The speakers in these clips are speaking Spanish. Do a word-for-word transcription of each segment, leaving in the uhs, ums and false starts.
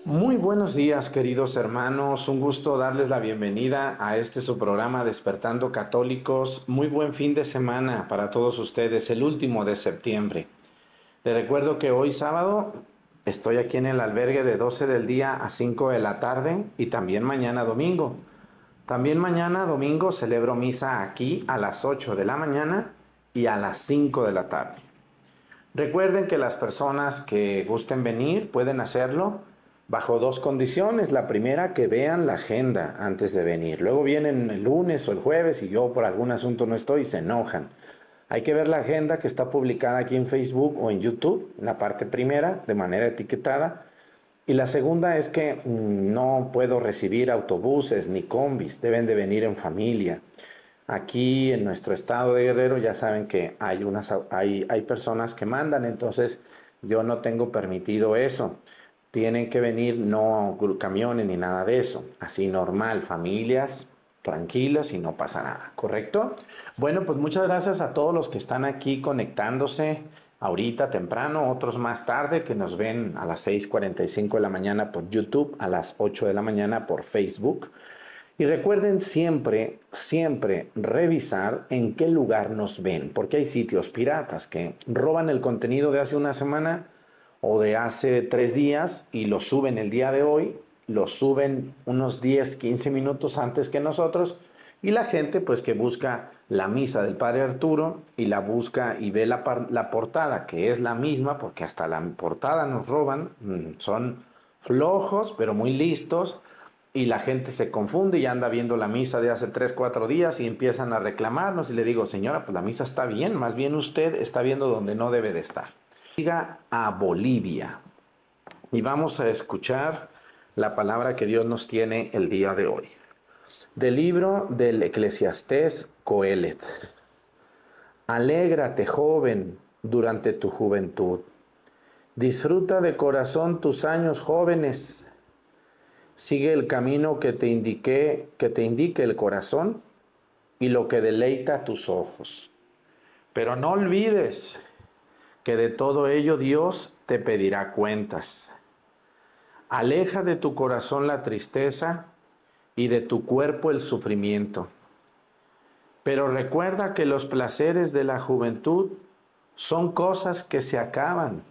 Muy buenos días, queridos hermanos. Un gusto darles la bienvenida a este su programa Despertando Católicos. Muy buen fin de semana para todos ustedes, el último de septiembre. Les recuerdo que hoy sábado estoy aquí en el albergue de doce del día a cinco de la tarde y también mañana domingo. También mañana domingo celebro misa aquí a las ocho de la mañana y a las cinco de la tarde. Recuerden que las personas que gusten venir pueden hacerlo bajo dos condiciones. La primera, que vean la agenda antes de venir. Luego vienen el lunes o el jueves y yo por algún asunto no estoy y se enojan. Hay que ver la agenda que está publicada aquí en Facebook o en YouTube, la parte primera, de manera etiquetada. Y la segunda es que mm, no puedo recibir autobuses ni combis, deben de venir en familia. Aquí en nuestro estado de Guerrero ya saben que hay, unas, hay, hay personas que mandan, entonces yo no tengo permitido eso. Tienen que venir no camiones ni nada de eso, así normal, familias tranquilas y no pasa nada, ¿correcto? Bueno, pues muchas gracias a todos los que están aquí conectándose ahorita temprano, otros más tarde que nos ven a las seis cuarenta y cinco de la mañana por YouTube, a las ocho de la mañana por Facebook. Y recuerden siempre, siempre revisar en qué lugar nos ven, porque hay sitios piratas que roban el contenido de hace una semana o de hace tres días y lo suben el día de hoy, lo suben unos diez, quince minutos antes que nosotros, y la gente pues que busca la misa del Padre Arturo y la busca y ve la, la portada, que es la misma, porque hasta la portada nos roban, son flojos pero muy listos. Y la gente se confunde y anda viendo la misa de hace tres, cuatro días y empiezan a reclamarnos. Y le digo, señora, pues la misa está bien, más bien usted está viendo donde no debe de estar. Llega a Bolivia y vamos a escuchar la palabra que Dios nos tiene el día de hoy. Del libro del Eclesiastés Coelet. Alégrate, joven, durante tu juventud. Disfruta de corazón tus años jóvenes. Sigue el camino que te indique, que te indique el corazón y lo que deleita tus ojos. Pero no olvides que de todo ello Dios te pedirá cuentas. Aleja de tu corazón la tristeza y de tu cuerpo el sufrimiento. Pero recuerda que los placeres de la juventud son cosas que se acaban.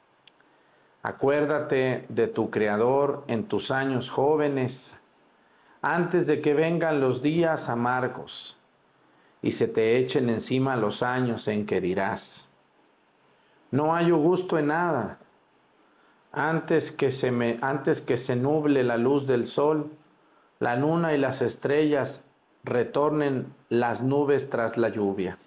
Acuérdate de tu Creador en tus años jóvenes, antes de que vengan los días amargos y se te echen encima los años en que dirás, no hallo gusto en nada, antes que se me, antes que se nuble la luz del sol, la luna y las estrellas retornen las nubes tras la lluvia.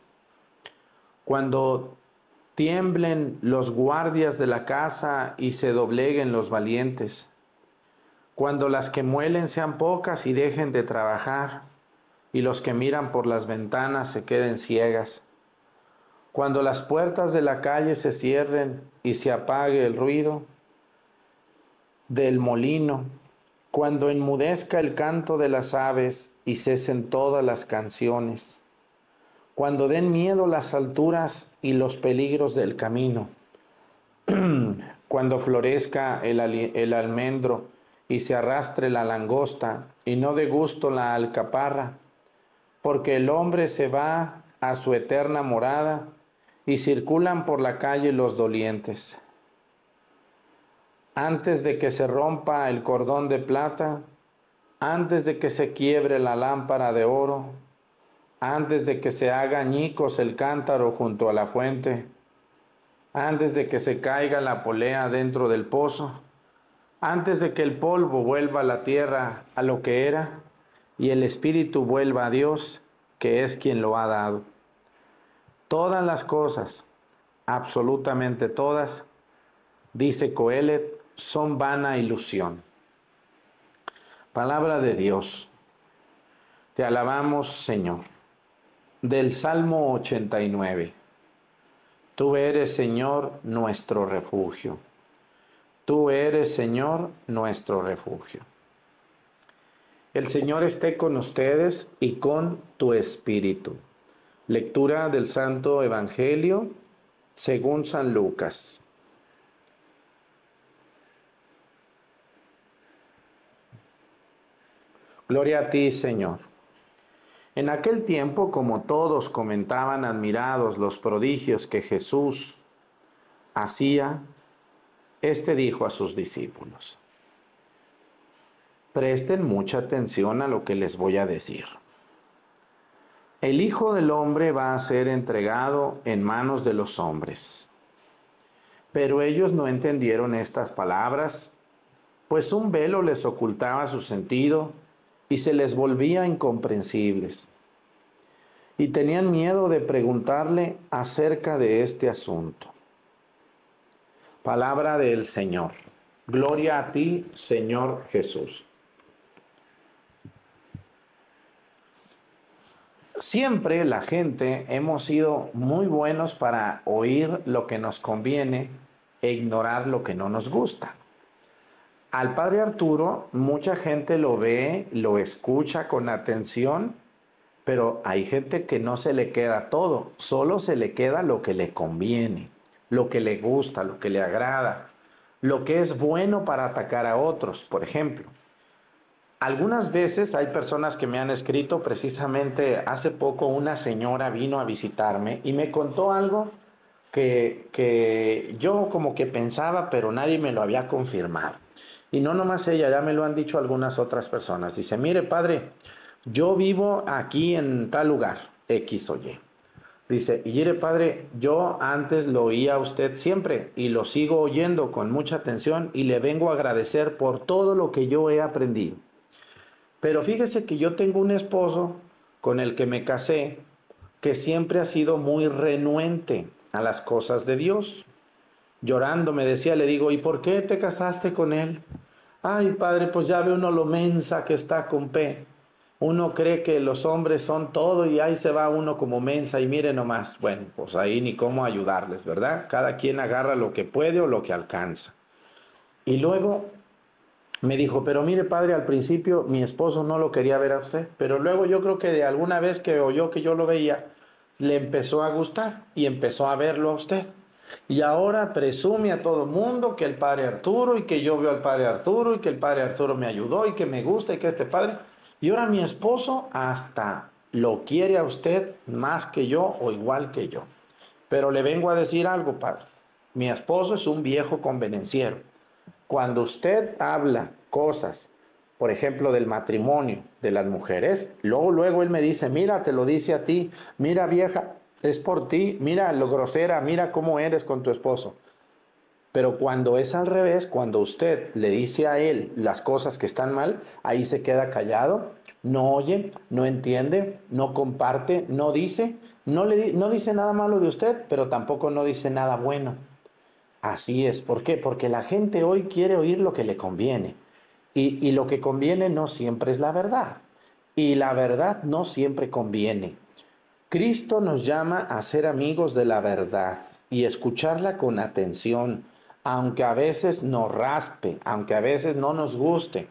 Cuando tiemblen los guardias de la casa y se dobleguen los valientes, cuando las que muelen sean pocas y dejen de trabajar, y los que miran por las ventanas se queden ciegas, cuando las puertas de la calle se cierren y se apague el ruido del molino, cuando enmudezca el canto de las aves y cesen todas las canciones, cuando den miedo las alturas y los peligros del camino, cuando florezca el, el almendro y se arrastre la langosta y no dé gusto la alcaparra, porque el hombre se va a su eterna morada y circulan por la calle los dolientes. Antes de que se rompa el cordón de plata, antes de que se quiebre la lámpara de oro, antes de que se haga añicos el cántaro junto a la fuente, antes de que se caiga la polea dentro del pozo, antes de que el polvo vuelva a la tierra a lo que era y el espíritu vuelva a Dios, que es quien lo ha dado. Todas las cosas, absolutamente todas, dice Coelet, son vana ilusión. Palabra de Dios. Te alabamos, Señor. Del Salmo ochenta y nueve. Tú eres, Señor, nuestro refugio. Tú eres, Señor, nuestro refugio. El Señor esté con ustedes y con tu espíritu. Lectura del Santo Evangelio según San Lucas. Gloria a ti, Señor. En aquel tiempo, como todos comentaban admirados los prodigios que Jesús hacía, éste dijo a sus discípulos: presten mucha atención a lo que les voy a decir. El Hijo del Hombre va a ser entregado en manos de los hombres. Pero ellos no entendieron estas palabras, pues un velo les ocultaba su sentido y se les volvía incomprensibles. Y tenían miedo de preguntarle acerca de este asunto. Palabra del Señor. Gloria a ti, Señor Jesús. Siempre la gente hemos sido muy buenos para oír lo que nos conviene e ignorar lo que no nos gusta. Al Padre Arturo mucha gente lo ve, lo escucha con atención, pero hay gente que no se le queda todo, solo se le queda lo que le conviene, lo que le gusta, lo que le agrada, lo que es bueno para atacar a otros, por ejemplo. Algunas veces hay personas que me han escrito, precisamente hace poco una señora vino a visitarme y me contó algo que, que yo como que pensaba, pero nadie me lo había confirmado. Y no nomás ella, ya me lo han dicho algunas otras personas. Dice: mire, padre, yo vivo aquí en tal lugar, X o Y. Dice: y mire, padre, yo antes lo oía a usted siempre y lo sigo oyendo con mucha atención y le vengo a agradecer por todo lo que yo he aprendido. Pero fíjese que yo tengo un esposo con el que me casé que siempre ha sido muy renuente a las cosas de Dios. Llorando me decía, le digo: ¿y por qué te casaste con él? Ay, padre, pues ya ve uno lo mensa que está con P. Uno cree que los hombres son todo y ahí se va uno como mensa y mire nomás. Bueno, pues ahí ni cómo ayudarles, ¿verdad? Cada quien agarra lo que puede o lo que alcanza. Y luego me dijo: pero mire, padre, al principio mi esposo no lo quería ver a usted, pero luego yo creo que de alguna vez que oyó que yo lo veía, le empezó a gustar y empezó a verlo a usted. Y ahora presume a todo mundo que el padre Arturo y que yo veo al padre Arturo y que el padre Arturo me ayudó y que me gusta y que este padre... Y ahora mi esposo hasta lo quiere a usted más que yo o igual que yo. Pero le vengo a decir algo, padre. Mi esposo es un viejo convenenciero. Cuando usted habla cosas, por ejemplo, del matrimonio de las mujeres, luego, luego él me dice: mira, te lo dice a ti, mira, vieja, es por ti, mira lo grosera, mira cómo eres con tu esposo. Pero cuando es al revés, cuando usted le dice a él las cosas que están mal, ahí se queda callado, no oye, no entiende, no comparte, no dice, no, le, no dice nada malo de usted, pero tampoco no dice nada bueno. Así es. ¿Por qué? Porque la gente hoy quiere oír lo que le conviene. Y, y lo que conviene no siempre es la verdad. Y la verdad no siempre conviene. Cristo nos llama a ser amigos de la verdad y escucharla con atención, aunque a veces nos raspe, aunque a veces no nos guste,